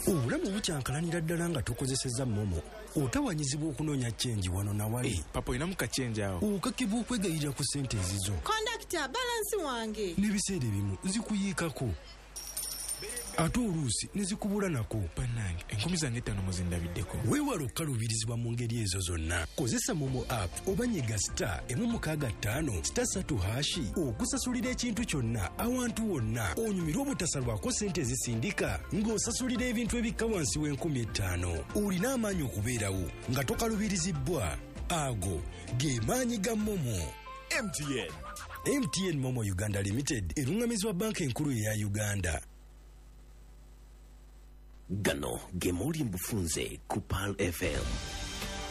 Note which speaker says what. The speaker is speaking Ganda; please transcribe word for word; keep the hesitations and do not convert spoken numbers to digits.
Speaker 1: Obulamu bukyankalanira ddala nga tokozesezza Momo. Otawanyizibwa okunoonya chenji wano na wali.
Speaker 2: Hey, papa inamuka chenji awo.
Speaker 1: Okakibwa okwegayirira ku ssente ezizo.
Speaker 3: Kondakita, balansi wange.
Speaker 1: N'ebiseera ebimu zikuyiikako. Ate oluusi ne zikubula nako.
Speaker 2: Bannange, enkumi zange ttaano muzindabiddeko.
Speaker 1: Weewala okukaluubirizibwa mu ngeri ezo zonna. Kozesa Momo app oba nyiga star emu mukaaga ttaano star ssatu hashi okusasulira ekintu kyonna awantu wonna. Onyumirwa obutasalwako ssente ezisindika ng'osasulira ebintu ebikka wansi w'enkumi ettaano. Olina amaanyi okubeerawo nga tokalubirizibbwa. Ago ge maanyi ga Momo.
Speaker 4: M T N
Speaker 1: M T N Momo Uganda Limited erungamizibwa banka enkulu eya Uganda.
Speaker 5: Gano ge muli mbufunze ku P A L F M.